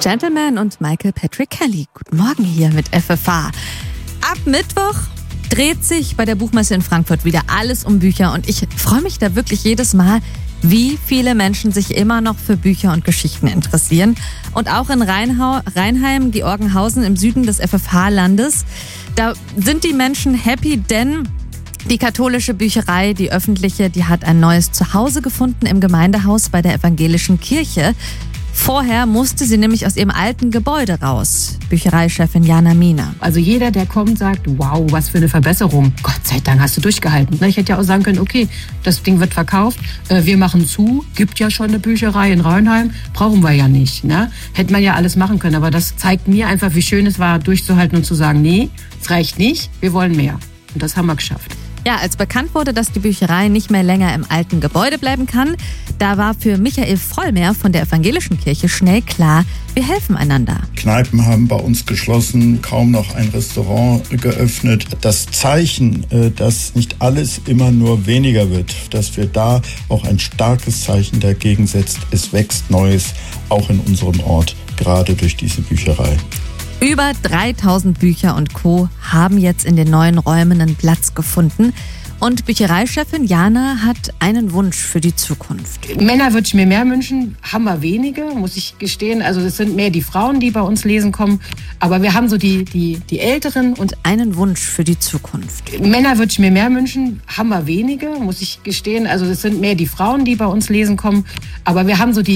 Gentleman und Michael Patrick Kelly. Guten Morgen hier mit FFH. Ab Mittwoch dreht sich bei der Buchmesse in Frankfurt wieder alles um Bücher und ich freue mich da wirklich jedes Mal, wie viele Menschen sich immer noch für Bücher und Geschichten interessieren. Und auch in Rheinheim, Georgenhausen im Süden des FFH-Landes, da sind die Menschen happy, denn die katholische Bücherei, die öffentliche, die hat ein neues Zuhause gefunden im Gemeindehaus bei der evangelischen Kirche. Vorher musste sie nämlich aus ihrem alten Gebäude raus. Büchereichefin Jana Miener. Also jeder, der kommt, sagt, wow, was für eine Verbesserung. Gott sei Dank hast du durchgehalten. Ich hätte ja auch sagen können, okay, das Ding wird verkauft, wir machen zu, gibt ja schon eine Bücherei in Rheinheim, brauchen wir ja nicht. Ne? Hätte man ja alles machen können, aber das zeigt mir einfach, wie schön es war, durchzuhalten und zu sagen, nee, es reicht nicht, wir wollen mehr. Und das haben wir geschafft. Ja, als bekannt wurde, dass die Bücherei nicht mehr länger im alten Gebäude bleiben kann, da war für Michael Vollmer von der evangelischen Kirche schnell klar, wir helfen einander. Kneipen haben bei uns geschlossen, kaum noch ein Restaurant geöffnet. Das Zeichen, dass nicht alles immer nur weniger wird, dass wir da auch ein starkes Zeichen dagegen setzen. Es wächst Neues, auch in unserem Ort, gerade durch diese Bücherei. Über 3000 Bücher und Co. haben jetzt in den neuen Räumen einen Platz gefunden. Und Büchereichefin Jana hat einen Wunsch für die Zukunft. Männer würde ich mir mehr wünschen, haben wir wenige, muss ich gestehen. Also es sind mehr die Frauen, die bei uns lesen kommen. Aber wir haben so die Älteren. Und einen Wunsch für die Zukunft. Männer würde ich mir mehr wünschen, haben wir wenige, muss ich gestehen. Also es sind mehr die Frauen, die bei uns lesen kommen. Aber wir haben so